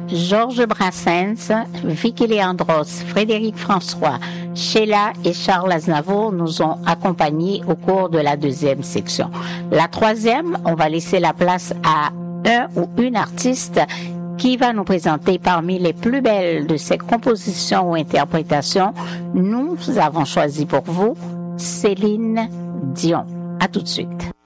Georges Brassens, Vicky Leandros, Frédéric François, Sheila et Charles Aznavour nous ont accompagnés au cours de la deuxième section. La troisième, on va laisser la place à un ou une artiste qui va nous présenter parmi les plus belles de ses compositions ou interprétations. Nous avons choisi pour vous Céline Dion. À tout de suite.